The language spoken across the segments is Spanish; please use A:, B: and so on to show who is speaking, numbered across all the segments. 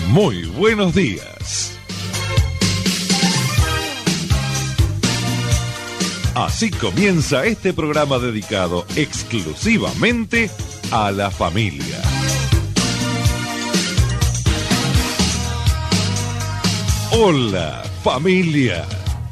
A: Muy buenos días. Así comienza este programa dedicado exclusivamente a la familia. Hola, familia.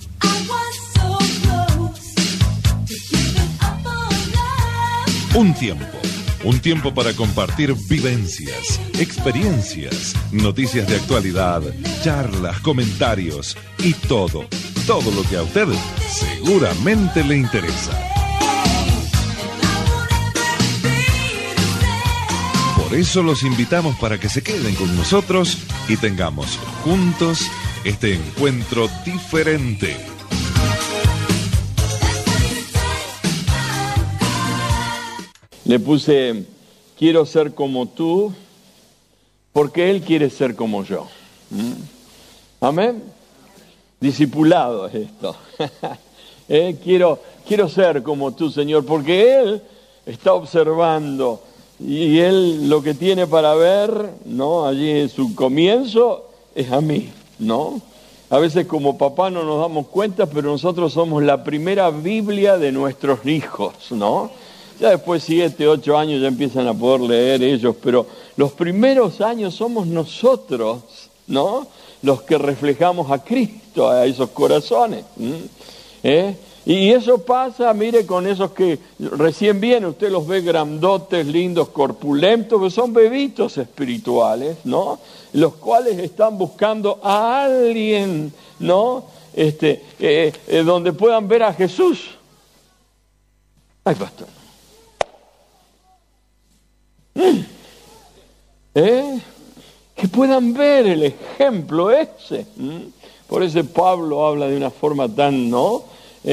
A: Un tiempo para compartir vivencias, experiencias, noticias de actualidad, charlas, comentarios y todo lo que a usted seguramente le interesa. Por eso los invitamos para que se queden con nosotros y tengamos juntos este encuentro diferente.
B: Le puse, quiero ser como tú, porque Él quiere ser como yo. Amén. Discipulado es esto. Quiero ser como tú, Señor, porque Él está observando y Él lo que tiene para ver, ¿no? Allí en su comienzo es a mí, ¿no? A veces como papá no nos damos cuenta, pero nosotros somos la primera Biblia de nuestros hijos, ¿no? Ya después 7, 8 años ya empiezan a poder leer ellos, pero los primeros años somos nosotros, ¿no? Los que reflejamos a Cristo, a esos corazones. Y eso pasa, mire, con esos que recién vienen, usted los ve grandotes, lindos, corpulentos, que son bebitos espirituales, ¿no? Los cuales están buscando a alguien, ¿no? Donde puedan ver a Jesús. Ay, pastor. Que puedan ver el ejemplo ese. Por eso Pablo habla de una forma tan, ¿no?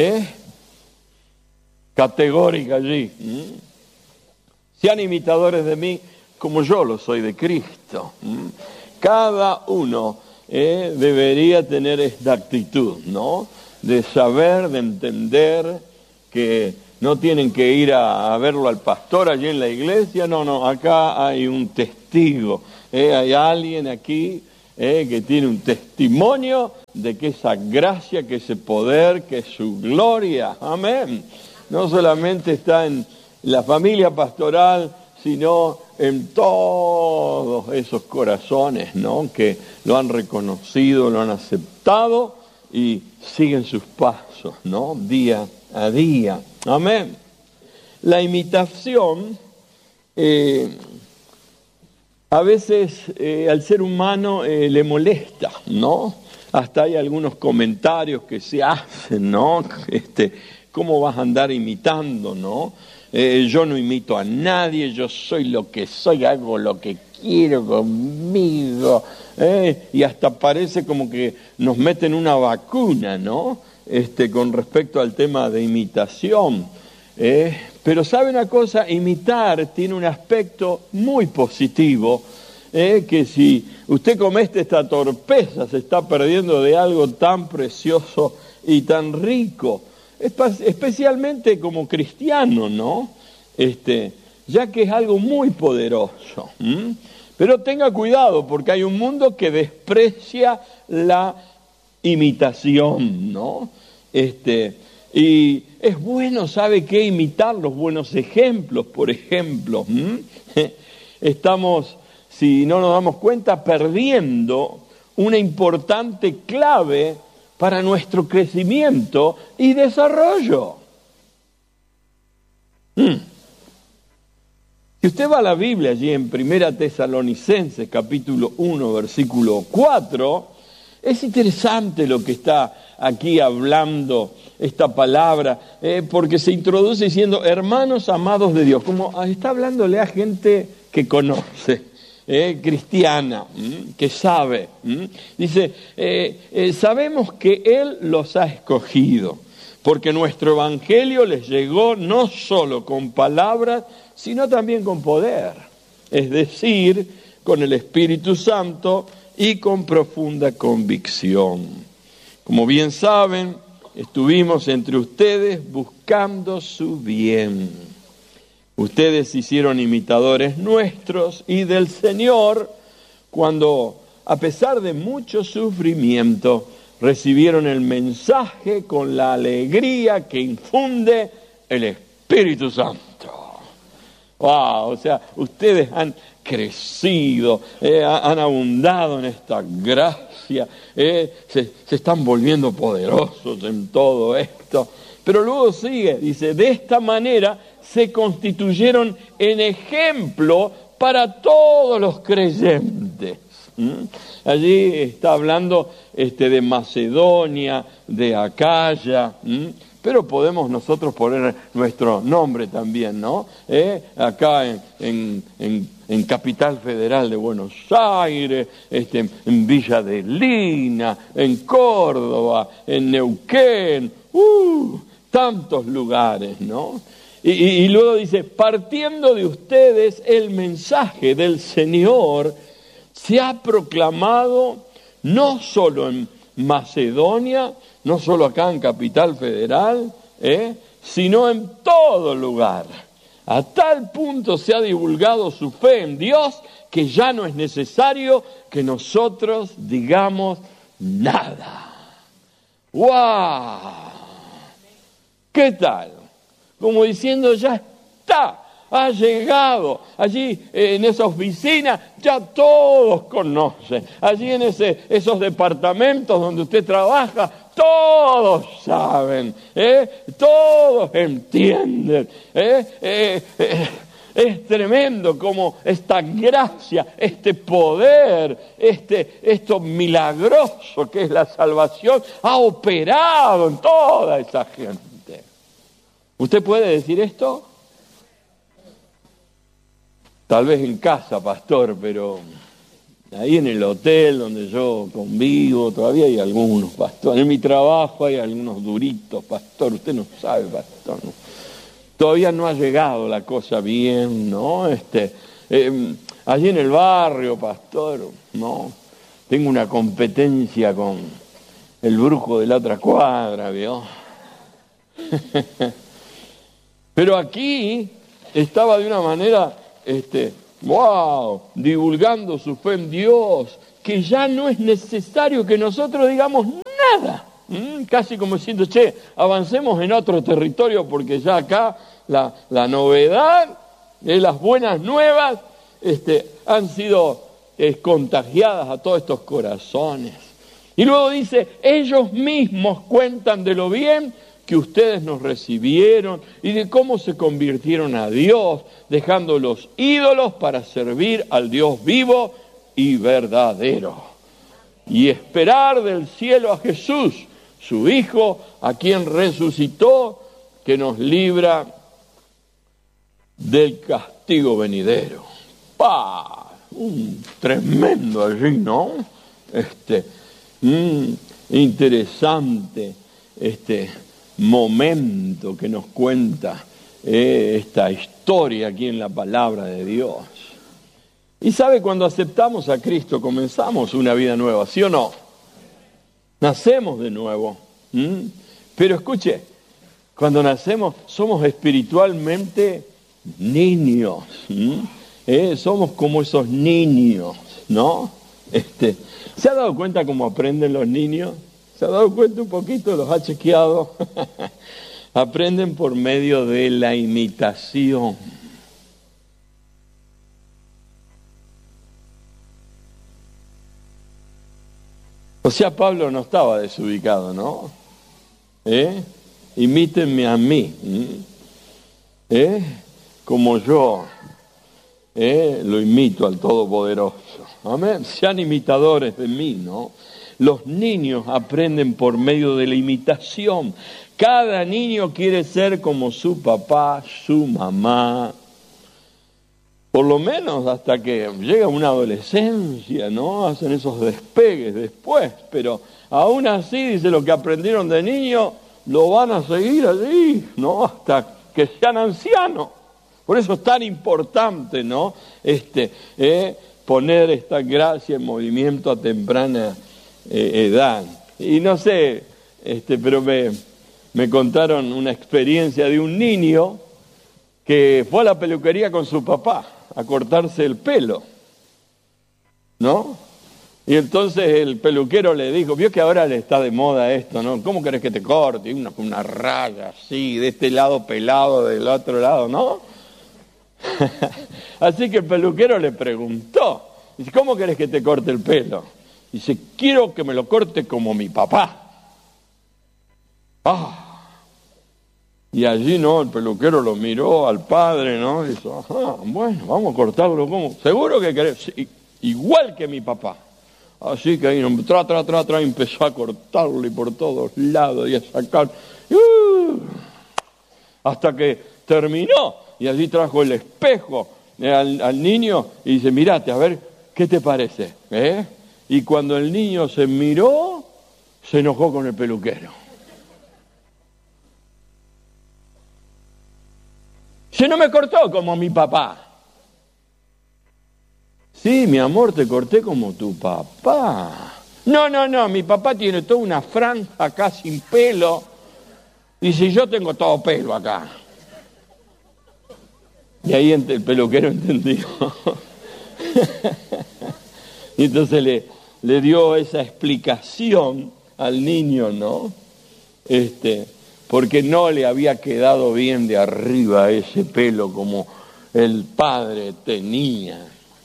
B: Categórica allí. Sean imitadores de mí como yo lo soy de Cristo. Cada uno debería tener esta actitud, ¿no? De saber, de entender que no tienen que ir a verlo al pastor allí en la iglesia, no, acá hay un testigo, hay alguien aquí que tiene un testimonio de que esa gracia, que ese poder, que su gloria, amén, no solamente está en la familia pastoral, sino en todos esos corazones, ¿no? Que lo han reconocido, lo han aceptado y siguen sus pasos, ¿no? Día a día. Amén. La imitación, a veces al ser humano le molesta, ¿no? Hasta hay algunos comentarios que se hacen, ¿no? ¿Cómo vas a andar imitando, no? Yo no imito a nadie, yo soy lo que soy, hago lo que quiero conmigo. Y hasta parece como que nos meten una vacuna, ¿no? Con respecto al tema de imitación. Pero ¿sabe una cosa? Imitar tiene un aspecto muy positivo, que si usted comete esta torpeza se está perdiendo de algo tan precioso y tan rico, especialmente como cristiano, ¿no? Ya que es algo muy poderoso. Pero tenga cuidado, porque hay un mundo que desprecia la imitación, ¿no? Y es bueno, ¿sabe qué? Imitar los buenos ejemplos, por ejemplo. Estamos, si no nos damos cuenta, perdiendo una importante clave para nuestro crecimiento y desarrollo. Si usted va a la Biblia, allí en 1 Tesalonicenses, capítulo 1, versículo 4, es interesante lo que está aquí hablando esta palabra, porque se introduce diciendo, hermanos amados de Dios, como está hablándole a gente que conoce, cristiana, que sabe. Dice, sabemos que Él los ha escogido, porque nuestro evangelio les llegó no solo con palabras, sino también con poder, es decir, con el Espíritu Santo y con profunda convicción. Como bien saben, estuvimos entre ustedes buscando su bien. Ustedes se hicieron imitadores nuestros y del Señor cuando a pesar de mucho sufrimiento, recibieron el mensaje con la alegría que infunde el Espíritu Santo. ¡Wow! O sea, ustedes han crecido, han abundado en esta gracia, se están volviendo poderosos en todo esto. Pero luego sigue, dice, de esta manera se constituyeron en ejemplo para todos los creyentes. Allí está hablando de Macedonia, de Acaya, pero podemos nosotros poner nuestro nombre también, ¿no? Acá en Capital Federal de Buenos Aires, en Villa de Lina, en Córdoba, en Neuquén, tantos lugares, ¿no? Y luego dice, partiendo de ustedes el mensaje del Señor se ha proclamado no solo en Macedonia, no solo acá en Capital Federal, sino en todo lugar. A tal punto se ha divulgado su fe en Dios que ya no es necesario que nosotros digamos nada. ¡Wow! ¿Qué tal? Como diciendo, ya está. Ha llegado, allí en esa oficina ya todos conocen, allí en esos departamentos donde usted trabaja, todos saben, todos entienden. Es tremendo como esta gracia, este poder, esto milagroso que es la salvación ha operado en toda esa gente. ¿Usted puede decir esto? Tal vez en casa, pastor, pero ahí en el hotel donde yo convivo, todavía hay algunos, pastor. En mi trabajo hay algunos duritos, pastor. Usted no sabe, pastor. ¿No? Todavía no ha llegado la cosa bien, ¿no? Allí en el barrio, pastor, ¿no? Tengo una competencia con el brujo de la otra cuadra, ¿vio? Pero aquí estaba de una manera... divulgando su fe en Dios, que ya no es necesario que nosotros digamos nada. Casi como diciendo, avancemos en otro territorio porque ya acá la novedad, las buenas nuevas, han sido contagiadas a todos estos corazones. Y luego dice, ellos mismos cuentan de lo bien que ustedes nos recibieron y de cómo se convirtieron a Dios, dejando los ídolos para servir al Dios vivo y verdadero. Y esperar del cielo a Jesús, su Hijo, a quien resucitó, que nos libra del castigo venidero. Un tremendo allí, ¿no? Interesante, momento que nos cuenta esta historia aquí en la palabra de Dios. Y sabe, cuando aceptamos a Cristo comenzamos una vida nueva, ¿sí o no? Nacemos de nuevo. Pero escuche, cuando nacemos somos espiritualmente niños. Somos como esos niños, ¿no? ¿Se ha dado cuenta cómo aprenden los niños? ¿Se ha dado cuenta un poquito? ¿Los ha chequeado? Aprenden por medio de la imitación. O sea, Pablo no estaba desubicado, ¿no? Imítenme a mí. Como yo lo imito al Todopoderoso. Amén. Sean imitadores de mí, ¿no? Los niños aprenden por medio de la imitación. Cada niño quiere ser como su papá, su mamá. Por lo menos hasta que llega una adolescencia, ¿no? Hacen esos despegues después. Pero aún así, dice, lo que aprendieron de niño lo van a seguir allí, ¿no? Hasta que sean ancianos. Por eso es tan importante, ¿no? Poner esta gracia en movimiento a temprana edad. Y no sé, pero me contaron una experiencia de un niño que fue a la peluquería con su papá a cortarse el pelo, ¿no? Y entonces el peluquero le dijo, vio que ahora le está de moda esto, ¿no? ¿Cómo querés que te corte? Una raya así, de este lado pelado, del otro lado, ¿no? Así que el peluquero le preguntó, dice, ¿cómo querés que te corte el pelo? Dice, quiero que me lo corte como mi papá. Y allí, ¿no? El peluquero lo miró al padre, ¿no? Y dijo, bueno, vamos a cortarlo como. ¿Seguro que querés? Sí, igual que mi papá. Así que ahí empezó a cortarlo y por todos lados y a sacar. Hasta que terminó. Y allí trajo el espejo al niño y dice, mirate, a ver, ¿qué te parece? Y cuando el niño se miró, se enojó con el peluquero. Se no me cortó como mi papá. Sí, mi amor, te corté como tu papá. No, mi papá tiene toda una franja acá sin pelo. Y si yo tengo todo pelo acá. Y ahí el peluquero entendió. Y entonces le dio esa explicación al niño, ¿no? Porque no le había quedado bien de arriba ese pelo como el padre tenía.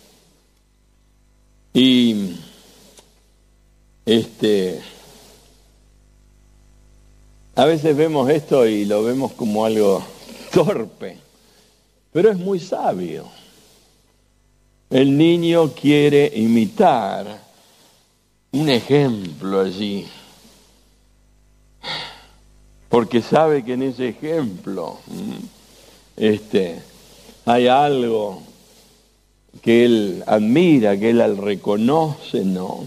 B: Y a veces vemos esto y lo vemos como algo torpe, pero es muy sabio. El niño quiere imitar un ejemplo allí, porque sabe que en ese ejemplo hay algo que él admira, que él reconoce, ¿no?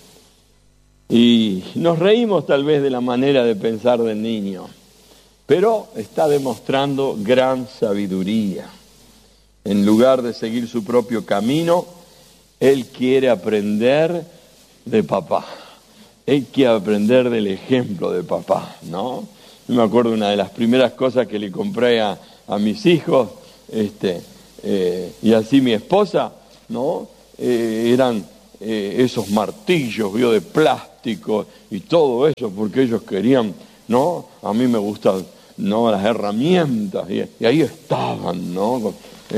B: Y nos reímos tal vez de la manera de pensar del niño, pero está demostrando gran sabiduría. En lugar de seguir su propio camino, él quiere aprender de papá. Él quiere aprender del ejemplo de papá, ¿no? Yo me acuerdo una de las primeras cosas que le compré a mis hijos, y así mi esposa, ¿no? Eran esos martillos, ¿vio? De plástico y todo eso, porque ellos querían, ¿no? A mí me gustan, ¿no? Las herramientas, y ahí estaban, ¿no? Con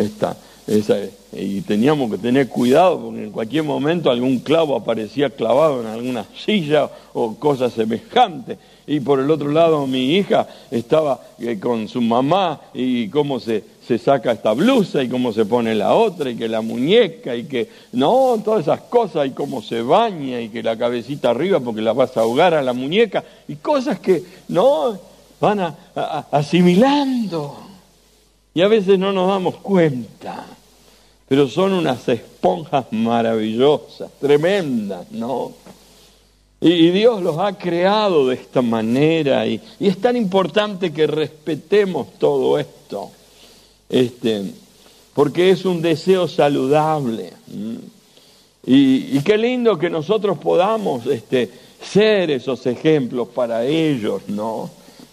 B: y teníamos que tener cuidado, porque en cualquier momento algún clavo aparecía clavado en alguna silla o cosa semejante. Y por el otro lado mi hija estaba con su mamá y cómo se saca esta blusa y cómo se pone la otra y que la muñeca y que, no, todas esas cosas y cómo se baña y que la cabecita arriba porque la vas a ahogar a la muñeca y cosas que, no, van asimilando y a veces no nos damos cuenta, pero son unas esponjas maravillosas, tremendas, ¿no? Y Dios los ha creado de esta manera y es tan importante que respetemos todo esto, porque es un deseo saludable. Y qué lindo que nosotros podamos ser esos ejemplos para ellos, ¿no?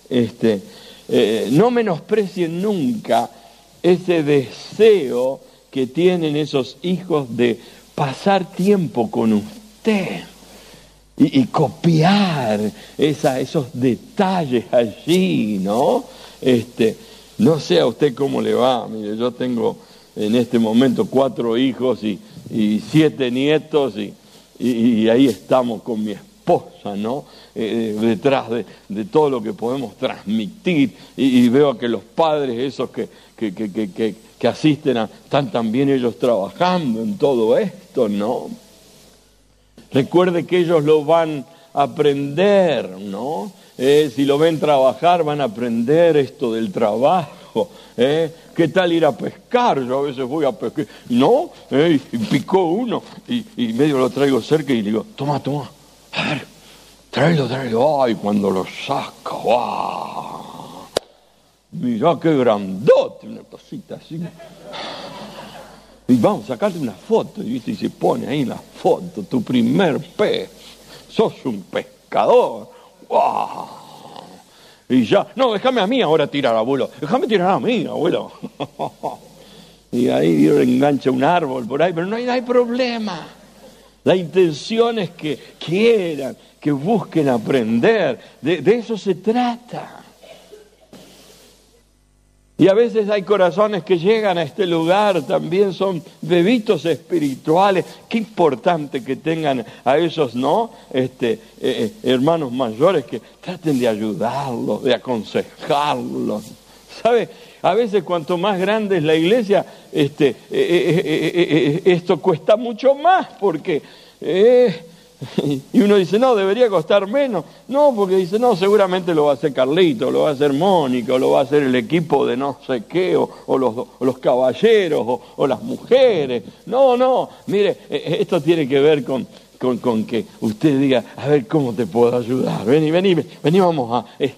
B: No menosprecien nunca ese deseo que tienen esos hijos de pasar tiempo con usted. Y copiar esos detalles allí, ¿no? No sé a usted cómo le va. Mire, yo tengo en este momento 4 hijos y 7 nietos y ahí estamos con mi esposa, ¿no? Detrás de todo lo que podemos transmitir y veo que los padres esos que asisten están también ellos trabajando en todo esto, ¿no? Recuerde que ellos lo van a aprender, ¿no? Si lo ven trabajar, van a aprender esto del trabajo. ¿Qué tal ir a pescar? Yo a veces voy a pescar, ¿no? Y picó uno y medio lo traigo cerca y le digo, toma, a ver, tráelo. Ay, cuando lo saca, ¡wow! Mirá qué grandote, una cosita así. Y vamos, sacarte una foto, y se pone ahí la foto, tu primer pez, sos un pescador, ¡wow! Y ya, no, déjame a mí ahora tirar, abuelo, déjame tirar a mí, abuelo. Y ahí Dios engancha un árbol por ahí, pero no hay problema. La intención es que quieran, que busquen aprender. De eso se trata. Y a veces hay corazones que llegan a este lugar, también son bebitos espirituales. Qué importante que tengan a esos, ¿no? Hermanos mayores que traten de ayudarlos, de aconsejarlos. ¿Sabe? A veces cuanto más grande es la iglesia, esto cuesta mucho más porque... y uno dice, no, debería costar menos. No, porque dice, no, seguramente lo va a hacer Carlito, lo va a hacer Mónica, o lo va a hacer el equipo de no sé qué, o los caballeros, o las mujeres. No, mire, esto tiene que ver con que usted diga, a ver, ¿cómo te puedo ayudar? Vení, vamos a...